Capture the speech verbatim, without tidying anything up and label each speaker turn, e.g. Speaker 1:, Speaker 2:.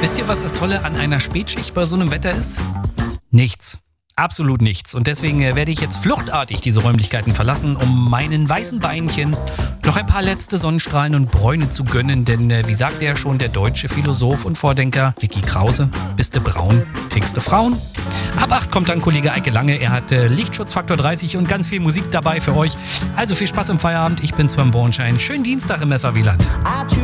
Speaker 1: Wisst ihr, was das Tolle an einer Spätschicht bei so einem Wetter ist? Nichts. Absolut nichts. Und deswegen äh, werde ich jetzt fluchtartig diese Räumlichkeiten verlassen, um meinen weißen Beinchen noch ein paar letzte Sonnenstrahlen und Bräune zu gönnen. Denn äh, wie sagte ja schon der deutsche Philosoph und Vordenker Vicky Krause, bist du braun, kriegst du Frauen. Ab acht kommt dann Kollege Eike Lange. Er hat äh, Lichtschutzfaktor dreißig und ganz viel Musik dabei für euch. Also viel Spaß im Feierabend. Ich bin Sven Bornschein. Schönen Dienstag im Messerwieland.